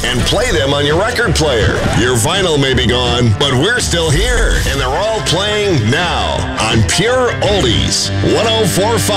and play them on your record player. Your vinyl may be gone, but we're still here, and they're all playing now on Pure Oldies 104.5.